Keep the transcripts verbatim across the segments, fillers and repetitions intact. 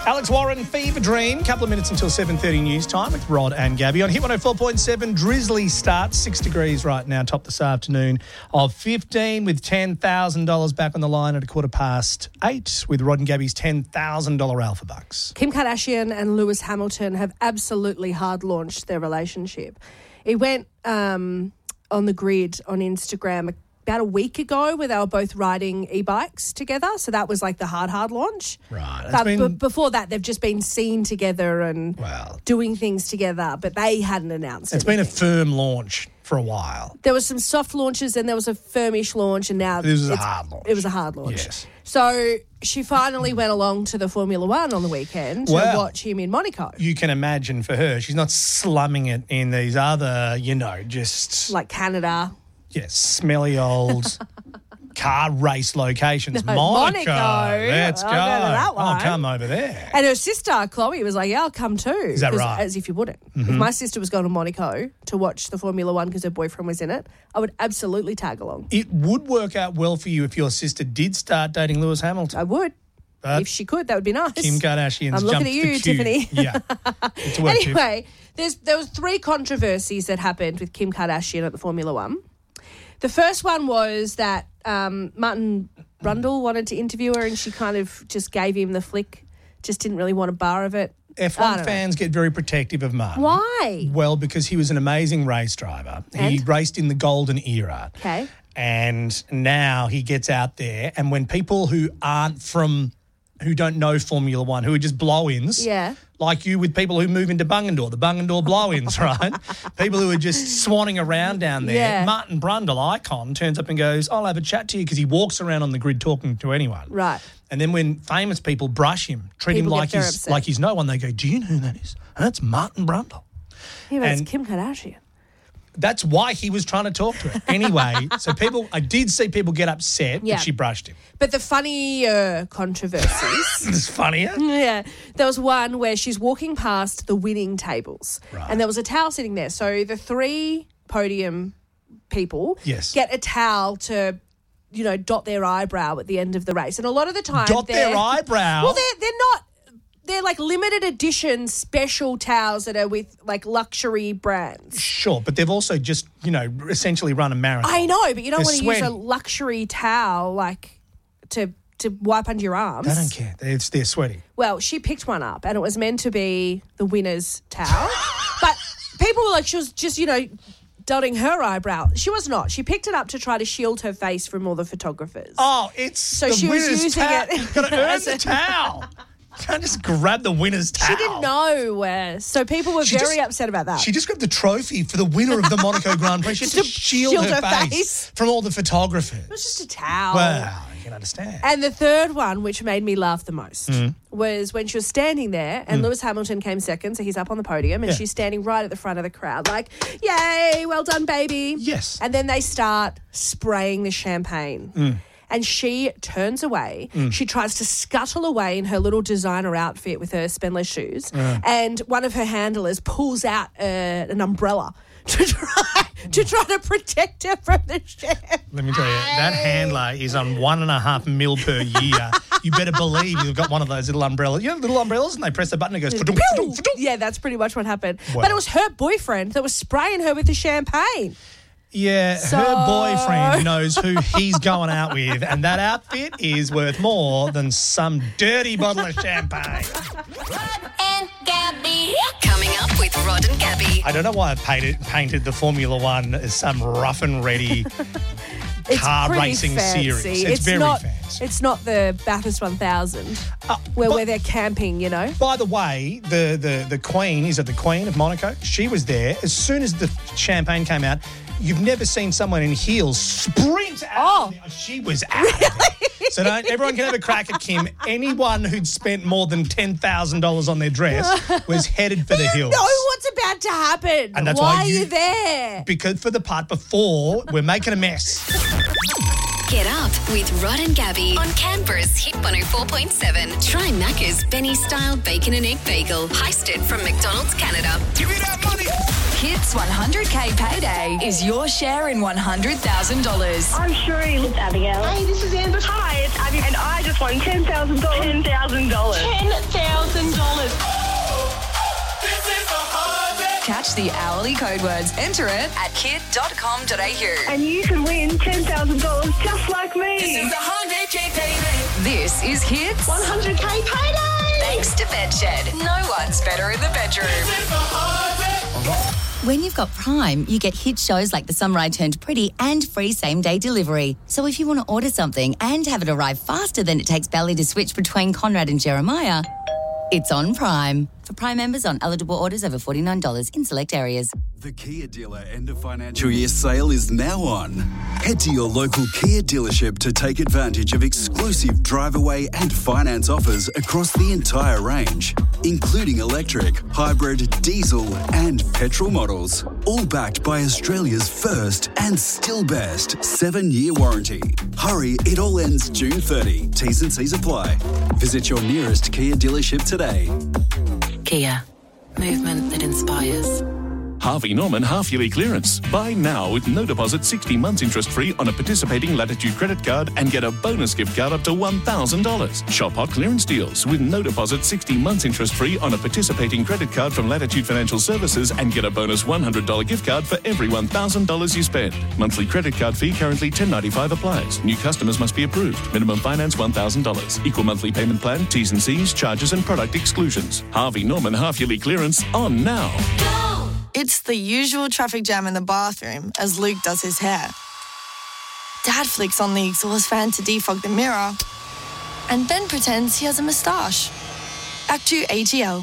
Alex Warren, Fever Dream. Couple of minutes until seven thirty news time with Rod and Gabby. On Hit one oh four point seven, drizzly start, six degrees right now, top this afternoon of fifteen with ten thousand dollars back on the line at a quarter past eight with Rod and Gabby's ten thousand dollars Alpha Bucks. Kim Kardashian and Lewis Hamilton have absolutely hard launched their relationship. It went um, on the grid on Instagram about a week ago where they were both riding e-bikes together. So that was like the hard, hard launch. Right. But been... b- before that, they've just been seen together and well, doing things together, but they hadn't announced it. It's anything. Been a firm launch for a while. There was some soft launches and there was a firmish launch, and now this was a hard launch. It was a hard launch. Yes. So she finally went along to the Formula One on the weekend to well, watch him in Monaco. You can imagine for her, she's not slumming it in these other, you know, just... like Canada. Yes, smelly old car race locations. No, Monaco. Monaco. Let's go. I'll go to that one. I'll come over there. And her sister, Chloe, was like, yeah, I'll come too. Is that right? As if you wouldn't. Mm-hmm. If my sister was going to Monaco to watch the Formula One because her boyfriend was in it, I would absolutely tag along. It would work out well for you if your sister did start dating Lewis Hamilton. I would. But if she could, that would be nice. Kim Kardashian's I'm looking jumped at you, the queue. Tiffany. Yeah. It's a work, Anyway, there's, there was three controversies that happened with Kim Kardashian at the Formula One. The first one was that um, Martin Brundle wanted to interview her and she kind of just gave him the flick, just didn't really want a bar of it. F one fans know. Get very protective of Martin. Why? Well, because he was an amazing race driver. And? He raced in the golden era. Okay. And now he gets out there, and when people who aren't from, who don't know Formula One, who are just blow-ins, yeah. like you with people who move into Bungendore, the Bungendore blow-ins, right? People who are just swanning around down there. Yeah. Martin Brundle, icon, turns up and goes, I'll have a chat to you, because he walks around on the grid talking to anyone. Right. And then when famous people brush him, treat people him like he's, upset. like he's no one, they go, do you know who that is? And that's Martin Brundle. Yeah, but and it's Kim Kardashian. That's why he was trying to talk to her. Anyway, so people, I did see people get upset Yeah. that she brushed him. But the funnier controversies... It's funnier. Yeah. There was one where she's walking past the winning tables. Right. And there was a towel sitting there. So the three podium people Yes. get a towel to, you know, dot their eyebrow at the end of the race. And a lot of the time... Dot they're- their eyebrow? Well, they're, they're not... They're like limited edition special towels that are with like luxury brands. Sure, but they've also just, you know, essentially run a marathon. I know, but you don't They're want to use a sweaty. luxury towel like to to wipe under your arms. They don't care. They're, they're sweaty. Well, she picked one up and it was meant to be the winner's towel. But people were like, she was just, you know, dotting her eyebrow. She was not. She picked it up to try to shield her face from all the photographers. Oh, it's So the she was winner's using towel. it You've got to earn as the a- towel. You can't just grab the winner's towel. She didn't know. Uh, so people were She very just- upset about that. She just grabbed the trophy for the winner of the Monaco Grand Prix. She had Just to to shield, shield her, her face, face. from all the photographers. It was just a towel. Well, you can understand. And the third one, which made me laugh the most, Mm. was when she was standing there and Mm. Lewis Hamilton came second, so he's up on the podium, and Yeah. she's standing right at the front of the crowd like, yay, well done, baby. Yes. And then they start spraying the champagne. Mm. And she turns away. Mm. She tries to scuttle away in her little designer outfit with her Spenless shoes. Yeah. And one of her handlers pulls out uh, an umbrella to try to try to protect her from the champagne. Let me tell you, that handler is on one and a half mil per year. You better believe you've got one of those little umbrellas. You know, little umbrellas, and they press the button and it goes... fa-dum, fa-dum, fa-dum. Yeah, that's pretty much what happened. Wow. But it was her boyfriend that was spraying her with the champagne. Yeah, So- her boyfriend knows who he's going out with, and that outfit is worth more than some dirty bottle of champagne. Rod and Gabby. Coming up with Rod and Gabby. I don't know why I painted, painted the Formula One as some rough and ready It's car pretty racing fancy. series. It's, very not, fancy. It's not the Bathurst one thousand Uh, where, but- where they're camping, you know. By the way, the, the, the Queen, is it the Queen of Monaco? She was there. As soon as the champagne came out, you've never seen someone in heels sprint out. Oh. She was out. Really? So don't, everyone can have a crack at Kim. Anyone who'd spent more than ten thousand dollars on their dress was headed for the You hills. know what's about to happen. And that's why, why are you- you there? Because for the part before, we're making a mess. Get up with Rod and Gabby on Canberra's Hit one oh four point seven. Try Macca's Benny-style bacon and egg bagel, heisted from McDonald's Canada. Give me that money. Hits one hundred K payday is your share in one hundred thousand dollars. I'm Sheree. It's Abigail. Hey, this is Amber. Hi, it's Abby. And I just won ten thousand dollars. ten thousand dollars. ten thousand the hourly code words. Enter it at kid dot com dot a u. And you can win ten thousand dollars just like me. This is one hundred K payday. This is Hits one hundred K payday. Thanks to Bedshed. No one's better in the bedroom. When you've got Prime, you get hit shows like The Summer I Turned Pretty and free same-day delivery. So if you want to order something and have it arrive faster than it takes Belly to switch between Conrad and Jeremiah, it's on Prime. For Prime members on eligible orders over forty-nine dollars in select areas. The Kia dealer end of financial year sale is now on. Head to your local Kia dealership to take advantage of exclusive drive-away and finance offers across the entire range, including electric, hybrid, diesel and petrol models. All backed by Australia's first and still best seven-year warranty. Hurry, it all ends June thirtieth. T's and C's apply. Visit your nearest Kia dealership today. Kia. Movement that inspires. Harvey Norman half-yearly clearance. Buy now with no deposit, sixty months interest-free on a participating Latitude credit card and get a bonus gift card up to one thousand dollars. Shop hot clearance deals with no deposit, sixty months interest-free on a participating credit card from Latitude Financial Services and get a bonus one hundred dollars gift card for every one thousand dollars you spend. Monthly credit card fee currently ten dollars ninety-five applies. New customers must be approved. Minimum finance one thousand dollars. Equal monthly payment plan, T's and C's, charges and product exclusions. Harvey Norman half-yearly clearance on now. It's the usual traffic jam in the bathroom as Luke does his hair. Dad flicks on the exhaust fan to defog the mirror and then pretends he has a moustache. Back to A G L.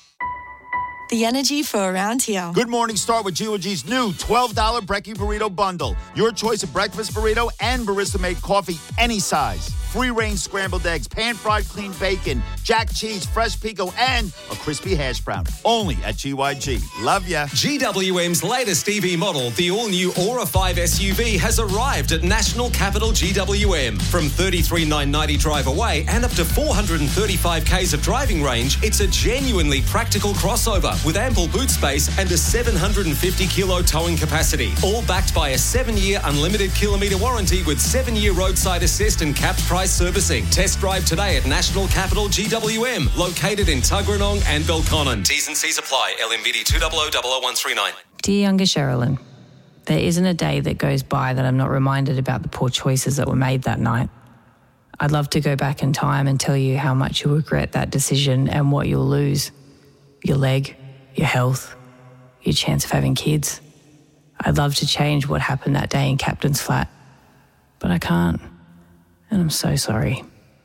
The energy for around here. Good morning. Start with G O G's new twelve dollars Brekkie Burrito Bundle. Your choice of breakfast burrito and barista-made coffee any size. Free-range scrambled eggs, pan-fried clean bacon, jack cheese, fresh pico, and a crispy hash brown. Only at G Y G. Love ya. G W M's latest E V model, the all-new Aura five S U V, has arrived at National Capital G W M. From thirty-three thousand nine hundred ninety drive away and up to four hundred thirty-five kays of driving range, it's a genuinely practical crossover with ample boot space and a seven hundred fifty kilo towing capacity. All backed by a seven-year unlimited kilometre warranty with seven-year roadside assist and capped price servicing. Test drive today at National Capital G W M, located in Tuggeranong and Belconnen. T's and C's apply. L M V D two zero zero zero zero one three nine. Dear younger Sherilyn, there isn't a day that goes by that I'm not reminded about the poor choices that were made that night. I'd love to go back in time and tell you how much you'll regret that decision and what you'll lose. Your leg, your health, your chance of having kids. I'd love to change what happened that day in Captain's Flat, but I can't. And I'm so sorry.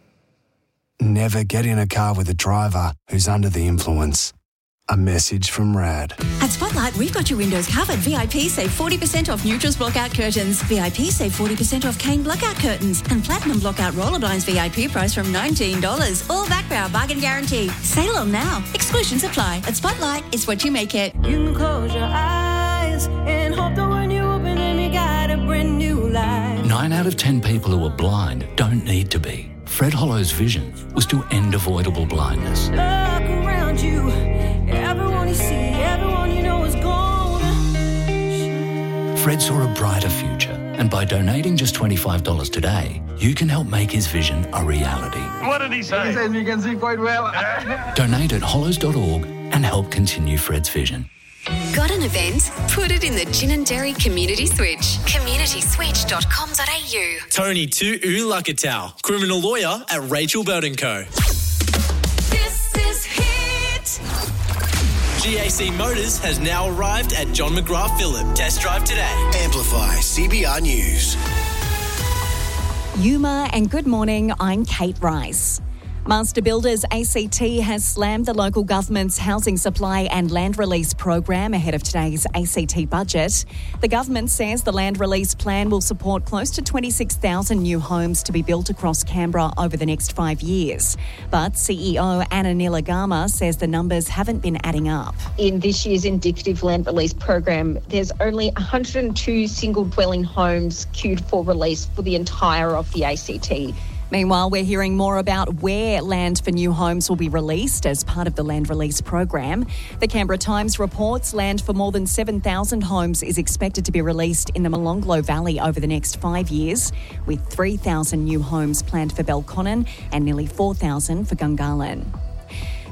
Never get in a car with a driver who's under the influence. A message from Rad. At Spotlight, we've got your windows covered. V I P save forty percent off Neutrals Blockout Curtains. V I P save forty percent off Kane Blockout Curtains. And Platinum Blockout Roller Blinds V I P price from nineteen dollars. All back by our bargain guarantee. Sale on now. Exclusions apply. At Spotlight, it's what you make it. You can close your eyes and hope that when you open them, you got a brand new life. Nine out of ten people who are blind don't need to be. Fred Hollow's vision was to end avoidable blindness. Look around you. Everyone you see, everyone you know is gone. Fred saw a brighter future, and by donating just twenty-five dollars today, you can help make his vision a reality. What did he say? He says you can see quite well. Donate at hollows dot org and help continue Fred's vision. Got an event? Put it in the Ginninderry Community Switch. community switch dot com dot a u. Tony Tu Ulakatau, criminal lawyer at Rachel Belt and Co. This is Hit. G A C Motors has now arrived at John McGrath Phillip. Test drive today. Amplify C B R News. Yuma and good morning, I'm Kate Rice. Master Builders A C T has slammed the local government's housing supply and land release program ahead of today's A C T budget. The government says the land release plan will support close to twenty-six thousand new homes to be built across Canberra over the next five years. But C E O Anna Nilagama says the numbers haven't been adding up. In this year's indicative land release program, there's only one hundred two single dwelling homes queued for release for the entire of the A C T. Meanwhile, we're hearing more about where land for new homes will be released as part of the land release program. The Canberra Times reports land for more than seven thousand homes is expected to be released in the Molonglo Valley over the next five years, with three thousand new homes planned for Belconnen and nearly four thousand for Gungahlin.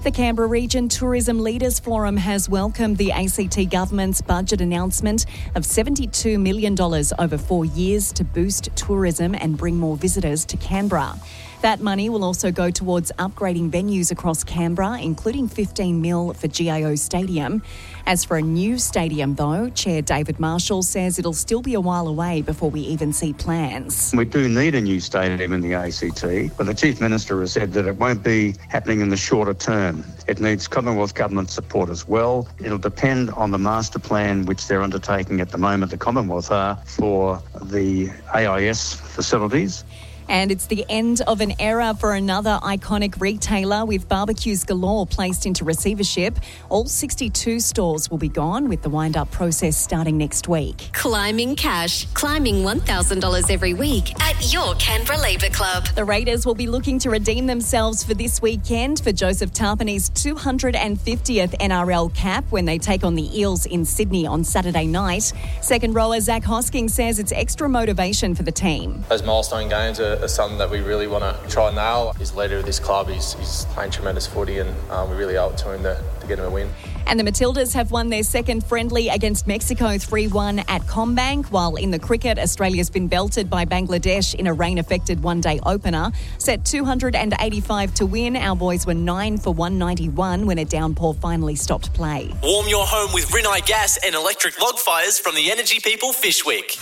The Canberra Region Tourism Leaders Forum has welcomed the A C T government's budget announcement of seventy-two million dollars over four years to boost tourism and bring more visitors to Canberra. That money will also go towards upgrading venues across Canberra, including fifteen mil for G I O Stadium. As for a new stadium, though, Chair David Marshall says it'll still be a while away before we even see plans. We do need a new stadium in the A C T, but the Chief Minister has said that it won't be happening in the shorter term. It needs Commonwealth Government support as well. It'll depend on the master plan which they're undertaking at the moment, the Commonwealth are, for the A I S facilities. And it's the end of an era for another iconic retailer, with barbecues galore placed into receivership. All sixty-two stores will be gone, with the wind-up process starting next week. Climbing cash. Climbing one thousand dollars every week at your Canberra Labour Club. The Raiders will be looking to redeem themselves for this weekend for Joseph Tarpany's two hundred fiftieth N R L cap when they take on the Eels in Sydney on Saturday night. Second rower Zach Hosking says it's extra motivation for the team. Those milestone games are Is something that we really want to try and nail. He's the leader of this club. He's, he's playing tremendous footy, and um, we really owe it to him to, to get him a win. And the Matildas have won their second friendly against Mexico three one at CommBank, while in the cricket, Australia's been belted by Bangladesh in a rain-affected one-day opener. Set two hundred eighty-five to win, our boys were nine for one ninety-one when a downpour finally stopped play. Warm your home with Rinnai gas and electric log fires from the Energy People Fishwick.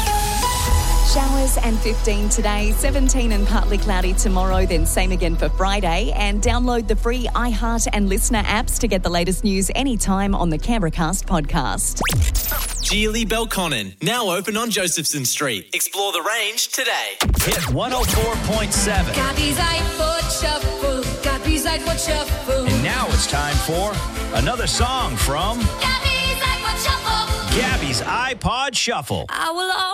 Showers and fifteen today, seventeen and partly cloudy tomorrow, then same again for Friday. And download the free iHeart and Listener apps to get the latest news anytime on the Canberracast podcast. Geely Belconnen, now open on Josephson Street. Explore the range today. Hit one oh four point seven. Gabby's iPod Shuffle. Gabby's iPod Shuffle. And now it's time for another song from Gabby's iPod Shuffle. Gabby's iPod Shuffle. I will